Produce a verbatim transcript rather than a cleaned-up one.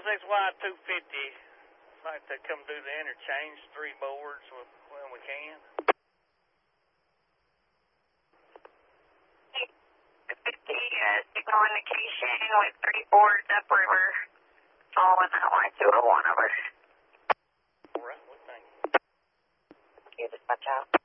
six Y two fifty. Like to come do the interchange, three boards when we can. fifty, uh, signal indication with three boards upriver. Following that line two oh one over. All right, well, thank you. Okay, dispatch out.